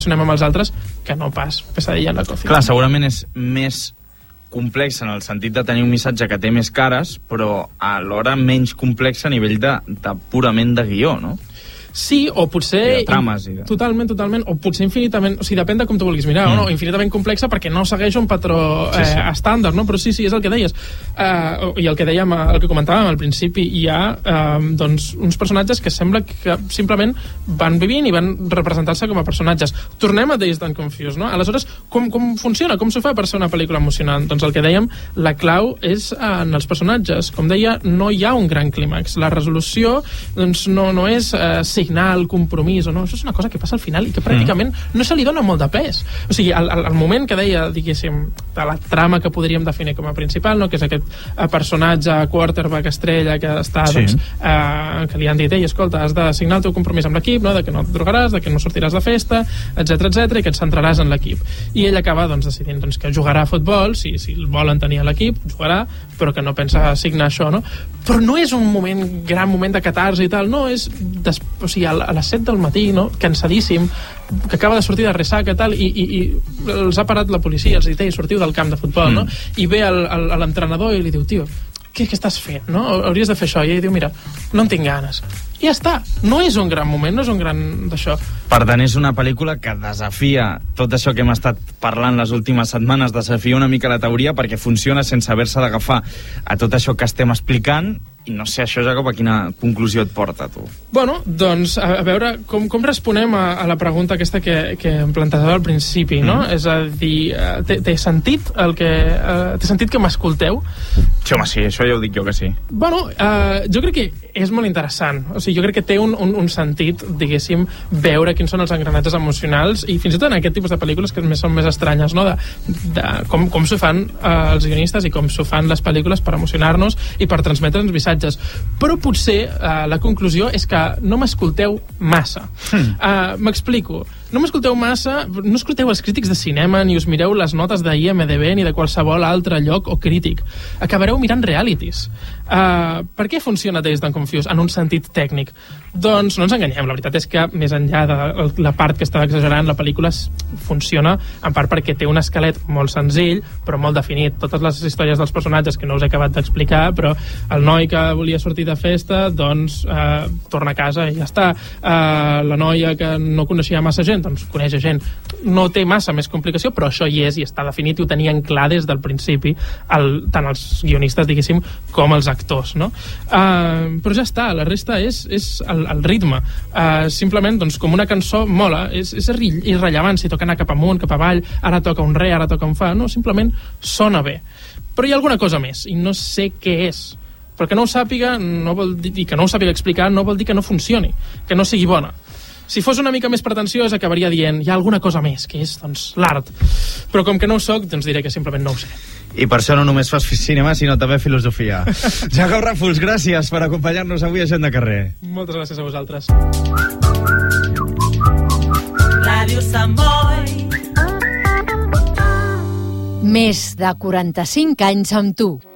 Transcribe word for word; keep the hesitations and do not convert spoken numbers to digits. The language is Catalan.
relacionem amb els altres que no pas Pesadilla en la cocina. Clar, segurament és més complex en el sentit de tenir un missatge que té més cares, però alhora menys complex a nivell de, de purament de guió, no? Sí, o potser... I de trames. I de... Totalment, totalment. O potser infinitament... O sigui, depèn de com tu vulguis mirar, mm. o no? Infinitament complexa perquè no segueix un patró eh, sí, sí. estàndard, no? Però sí, sí, és el que deies. Uh, I el que dèiem, el que comentàvem al principi, hi ha uh, doncs, uns personatges que sembla que simplement van vivint i van representar-se com a personatges. Tornem a Dazed and Confused, no? Aleshores, com, com funciona? Com s'ho fa per ser una pel·lícula emocionant? Doncs el que dèiem, la clau és en els personatges. Com deia, no hi ha un gran clímax. La resolució doncs, no, no és... Uh, signar el compromís o no, això és una cosa que passa al final i que pràcticament mm. no se li dona molt de pes. O sigui, al, al moment que deia, diguéssim, de la trama que podríem definir com a principal, no? Que és aquest eh, personatge quarterback estrella que està, sí. doncs, eh, que li han dit, ei, escolta, has de signar el teu compromís amb l'equip, no? De que no et drogaràs, de que no sortiràs de festa, etcètera, etcètera, i que et centraràs en l'equip. I ell acaba, doncs, decidint doncs, que jugarà a futbol, si, si el volen tenir a l'equip, jugarà, però que no pensa signar això, no? Però no és un moment, gran moment de catarsi i tal, no, és des, o sigui, a les set del matí, no? Cansadíssim, que acaba de sortir de ressaca i tal, i, i, i els ha parat la policia, els ha dit, ei, sortiu del camp de futbol, mm. no? I ve el, el, l'entrenador i li diu, tio, què, què estàs fent, no? Hauries de fer això. I ell diu, mira, no en tinc ganes. I ja està. No és un gran moment, no és un gran d'això. Per tant, és una pel·lícula que desafia tot això que hem estat parlant les últimes setmanes, desafia una mica la teoria perquè funciona sense haver-se d'agafar a tot això que estem explicant. I no sé, això, Jacob, a quina conclusió et porta, tu? Bueno, doncs, a, a veure, com, com responem a, a la pregunta aquesta que, que em plantejava al principi, no? Mm. És a dir, té, té sentit el que... Uh, té sentit que m'escolteu? Sí, home, sí, això ja ho dic jo que sí. Bueno, uh, jo crec que és molt interessant. O sigui, jo crec que té un, un, un sentit, diguéssim, veure quins són els engranatges emocionals i fins i tot en aquest tipus de pel·lícules que més són més estranyes, no? De, de com, com s'ho fan uh, els guionistes i com s'ho fan les pel·lícules per emocionar-nos i per transmetre'ns missatges. Però potser uh, la conclusió és que no m'escolteu massa. Hmm. Uh, m'explico. No m'escolteu massa, no escolteu els crítics de cinema, ni us mireu les notes de I M D B ni de qualsevol altre lloc o crític. Acabareu mirant realities. Uh, per què funciona Dazed and Confused en un sentit tècnic? Doncs no ens enganyem, la veritat és que més enllà de la part que estava exagerant, la pel·lícula funciona en part perquè té un esquelet molt senzill, però molt definit. Totes les històries dels personatges que no us he acabat d'explicar, però el noi que volia sortir de festa, doncs uh, torna a casa i ja està. Uh, la noia que no coneixia massa gent, doncs coneix gent. No té massa més complicació, però això hi és i està definit i ho tenien clar des del principi, el, tant els guionistes, diguéssim, com els actors, no? Uh, però ja està, la resta és, és el, el ritme. Uh, simplement, doncs, com una cançó mola, és, és irrellevant si toca anar cap amunt, cap avall, ara toca un re, ara toca un fa, no, simplement sona bé. Però hi ha alguna cosa més, i no sé què és. Perquè no ho sàpiga, no vol dir, i que no ho sàpiga explicar, no vol dir que no funcioni, que no sigui bona. Si fos una mica més pretensiós, acabaria dient hi ha alguna cosa més, que és, doncs, l'art. Però com que no ho soc, doncs diré que simplement no ho sé. I per això no només fas cinema, sinó també filosofia. Jacob Ràfols, gràcies per acompanyar-nos avui a Gent de Carrer. Moltes gràcies a vosaltres. Ràdio Sant Boi. Més de quaranta-cinc anys amb tu.